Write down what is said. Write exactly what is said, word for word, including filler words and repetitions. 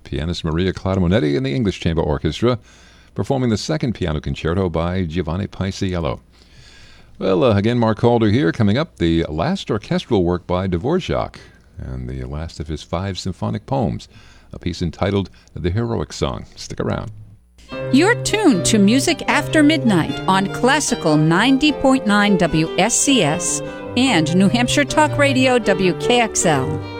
pianist Maria Clara Monetti and the English Chamber Orchestra, performing the second piano concerto by Giovanni Paisiello. Well, uh, again, Mark Calder here. Coming up, the last orchestral work by Dvorak, and the last of his five symphonic poems, a piece entitled The Heroic Song. Stick around. You're tuned to Music After Midnight on Classical ninety point nine W S C S and New Hampshire Talk Radio W K X L.